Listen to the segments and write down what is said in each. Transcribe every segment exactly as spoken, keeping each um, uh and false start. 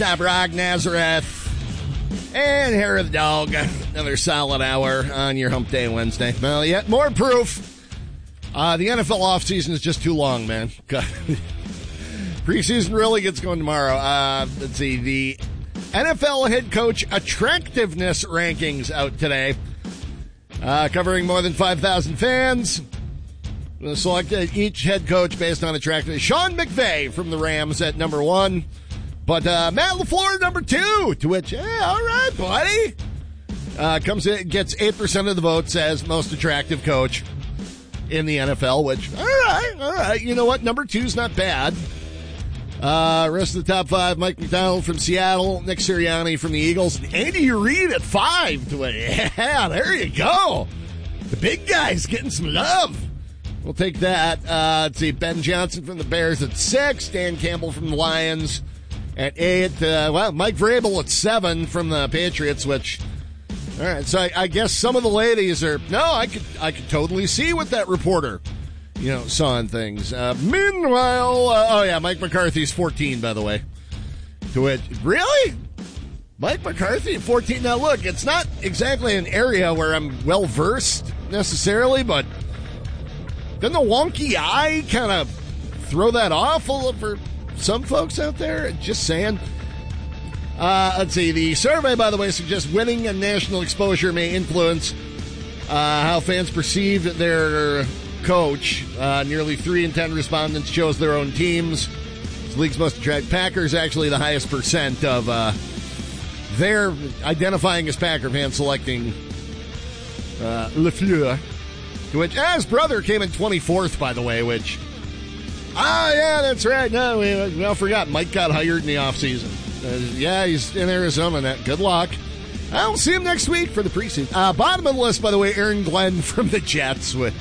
Top Rock, Nazareth, and Hair of the Dog. Another solid hour on your Hump Day Wednesday. Well, yet more proof. Uh, the N F L offseason is just too long, man. Preseason really gets going tomorrow. Uh, let's see. The N F L head coach attractiveness rankings out today. Uh, covering more than five thousand fans. We'll select each head coach based on attractiveness. Sean McVay from the Rams at number one. But uh, Matt LaFleur number two. To which, hey, all right, buddy. Uh, comes in, gets eight percent of the votes as most attractive coach in the N F L, which, all right, all right. You know what? Number two's not bad. Uh, rest of the top five, Mike McDonald from Seattle, Nick Sirianni from the Eagles, and Andy Reid at five. To it. Yeah, there you go. The big guy's getting some love. We'll take that. Uh, let's see, Ben Johnson from the Bears at six, Dan Campbell from the Lions at eight. Uh, well, Mike Vrabel at seven from the Patriots, which, all right, so I, I guess some of the ladies are, no, I could, I could totally see what that reporter, you know, saw in things. Uh, meanwhile, uh, oh yeah, Mike McCarthy's fourteen, by the way. To which, really? Mike McCarthy at fourteen? Now look, it's not exactly an area where I'm well versed necessarily, but doesn't the wonky eye kind of throw that off a little for some folks out there? Just saying. Uh, let's see. The survey, by the way, suggests winning and national exposure may influence uh, how fans perceive their coach. Uh, nearly three in ten respondents chose their own teams. The league's most attractive. Packers actually the highest percent of uh, their identifying as Packer fans selecting uh, LaFleur. To which, ah, his brother came in twenty-fourth, by the way, which, ah, yeah, that's right. No, we, we all forgot. Mike got hired in the offseason. Uh, yeah, he's in Arizona. That. Good luck. I'll see him next week for the preseason. Uh, bottom of the list, by the way, Aaron Glenn from the Jets. With,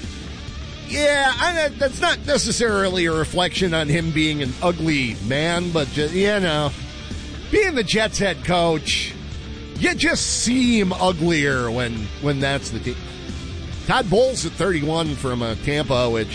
yeah, I, that's not necessarily a reflection on him being an ugly man, but, just, you know, being the Jets head coach, you just seem uglier when, when that's the team. Todd Bowles at thirty-one from uh, Tampa, which,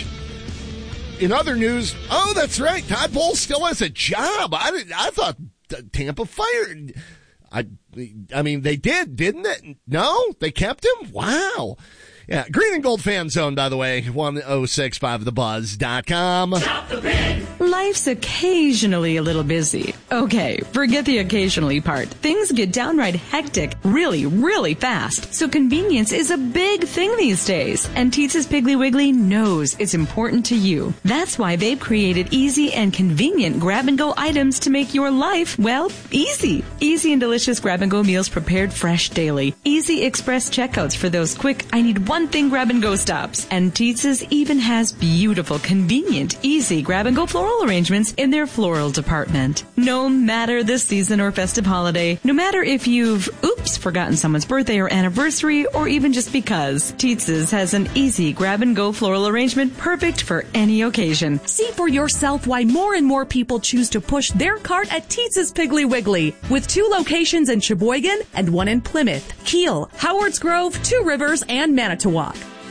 in other news, oh, that's right, Todd Bowles still has a job. I did, I thought Tampa fired. I, I mean, they did, didn't it? No, they kept him. Wow. Yeah, Green and Gold Fan Zone, by the way, one oh six five the buzz dot com. Drop the pig. Life's occasionally a little busy. Okay, forget the occasionally part. Things get downright hectic really, really fast. So convenience is a big thing these days. And Teetz's Piggly Wiggly knows it's important to you. That's why they've created easy and convenient grab-and-go items to make your life, well, easy. Easy and delicious grab-and-go meals prepared fresh daily. Easy express checkouts for those quick, I need one thing grab-and-go stops. And Teetz's even has beautiful, convenient, easy grab-and-go floral arrangements in their floral department. No matter the season or festive holiday, no matter if you've, oops, forgotten someone's birthday or anniversary, or even just because, Teetz's has an easy grab-and-go floral arrangement perfect for any occasion. See for yourself why more and more people choose to push their cart at Teetz's Piggly Wiggly, with two locations in Sheboygan and one in Plymouth, Kiel, Howards Grove, Two Rivers, and Manitowoc.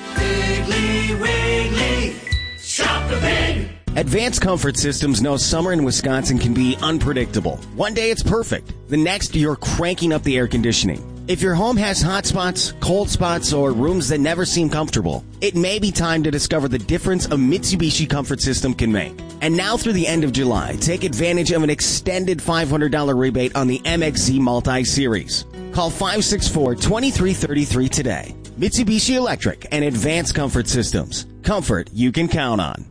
Piggly Wiggly, shop the pig. Advanced Comfort Systems knows summer in Wisconsin can be unpredictable. One day it's perfect. The next, you're cranking up the air conditioning. If your home has hot spots, cold spots, or rooms that never seem comfortable, it may be time to discover the difference a Mitsubishi Comfort System can make. And now through the end of July, take advantage of an extended five hundred dollars rebate on the M X Z Multi-Series. Call five six four, two three three three today. Mitsubishi Electric and Advanced Comfort Systems. Comfort you can count on.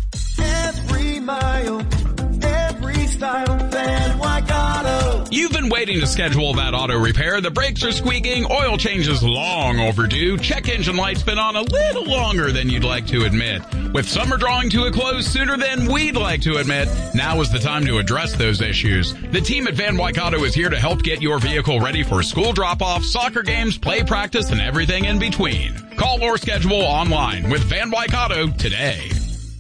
Every mile, every style, Van Wyck Auto. You've been waiting to schedule that auto repair. The brakes are squeaking, oil change is long overdue, check engine light's been on a little longer than you'd like to admit. With summer drawing to a close sooner than we'd like to admit, now is the time to address those issues. The team at Van Wyck Auto is here to help get your vehicle ready for school drop-off, soccer games, play practice, and everything in between. Call or schedule online with Van Wyck Auto today.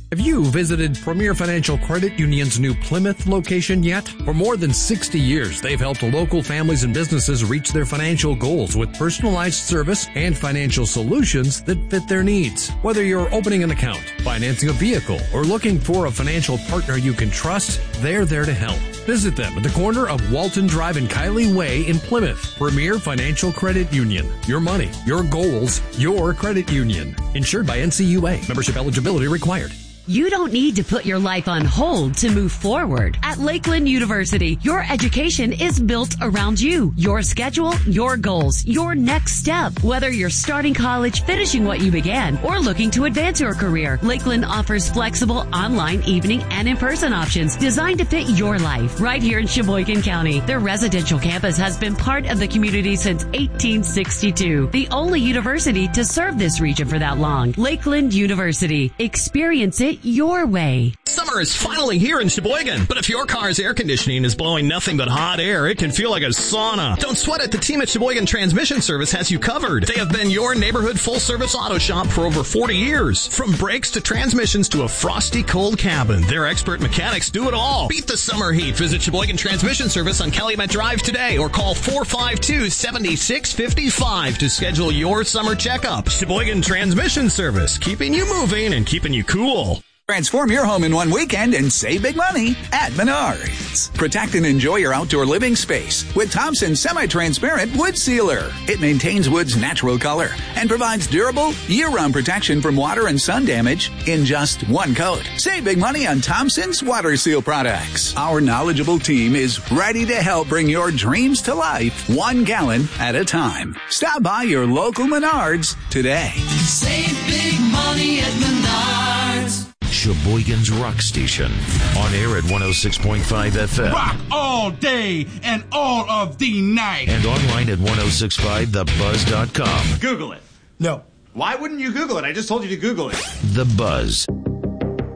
Have you visited Premier Financial Credit Union's new Plymouth location yet? For more than sixty years, they've helped local families and businesses reach their financial goals with personalized service and financial solutions that fit their needs. Whether you're opening an account, financing a vehicle, or looking for a financial partner you can trust, they're there to help. Visit them at the corner of Walton Drive and Kiley Way in Plymouth. Premier Financial Credit Union. Your money, your goals, your credit union. Insured by N C U A. Membership eligibility required. You don't need to put your life on hold to move forward. At Lakeland University, your education is built around you, your schedule, your goals, your next step. Whether you're starting college, finishing what you began, or looking to advance your career, Lakeland offers flexible online, evening, and in-person options designed to fit your life. Right here in Sheboygan County, their residential campus has been part of the community since eighteen sixty-two. The only university to serve this region for that long. Lakeland University. Experience it your way. Summer is finally here in Sheboygan, but if your car's air conditioning is blowing nothing but hot air, it can feel like a sauna. Don't sweat it. The team at Sheboygan Transmission Service has you covered. They have been your neighborhood full-service auto shop for over forty years. From brakes to transmissions to a frosty cold cabin, their expert mechanics do it all. Beat the summer heat. Visit Sheboygan Transmission Service on Calumet Drive today or call four five two, seven six five five to schedule your summer checkup. Sheboygan Transmission Service, keeping you moving and keeping you cool. Transform your home in one weekend and save big money at Menards. Protect and enjoy your outdoor living space with Thompson Semi-Transparent Wood Sealer. It maintains wood's natural color and provides durable, year-round protection from water and sun damage in just one coat. Save big money on Thompson's Water Seal products. Our knowledgeable team is ready to help bring your dreams to life one gallon at a time. Stop by your local Menards today. Save big money at Menards. Sheboygan's Rock Station. On air at one oh six point five F M. Rock all day and all of the night. And online at ten sixty-five the buzz dot com. Google it. No. Why wouldn't you Google it? I just told you to Google it. The Buzz.